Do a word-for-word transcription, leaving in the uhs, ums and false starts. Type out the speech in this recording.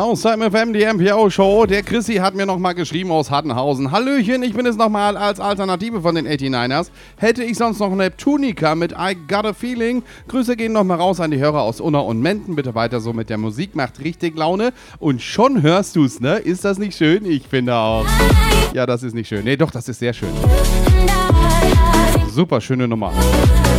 Aus seinem F M, die M P O-Show. Der Chrissy hat mir nochmal geschrieben aus Hattenhausen. Hallöchen, ich bin es nochmal als Alternative von den neunundachtzigers. Hätte ich sonst noch Neptunica mit I Got a Feeling. Grüße gehen nochmal raus an die Hörer aus Unna und Menden. Bitte weiter so mit der Musik, macht richtig Laune. Und schon hörst du's, ne? Ist das nicht schön? Ich finde auch. Ja, das ist nicht schön. Nee, doch, das ist sehr schön. Super schöne Nummer.